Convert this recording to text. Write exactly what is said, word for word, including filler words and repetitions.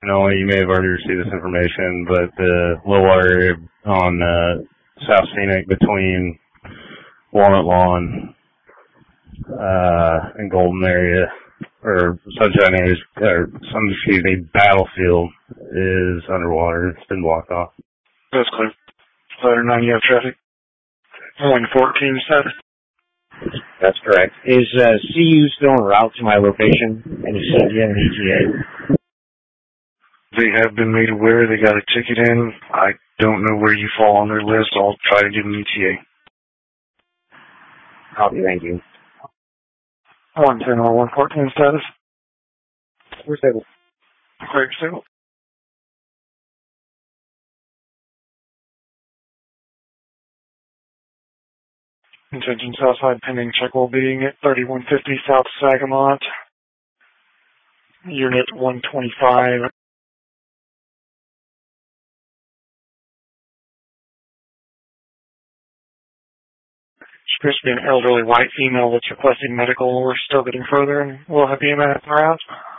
know you may have already received this information, but the low water area on uh, South Scenic between Walnut Lawn uh, and Golden area, or Sunshine area, or some, excuse me, Battlefield is underwater. It's been blocked off. That's clear. Ladder nine, you have traffic. one fourteen status. That's correct. Is uh, C U still en route to my location? And is sent in an E T A? They have been made aware. They got a ticket in. I don't know where you fall on their list. I'll try to give them E T A. Copy, thank you. one ten or one fourteen status. We're stable. Clear, stable. Intention Southside pending check will be at thirty-one fifty South Sagamont. Unit one twenty-five. It's supposed to be an elderly white female that's requesting medical. We're still getting further, and we'll have E M S around.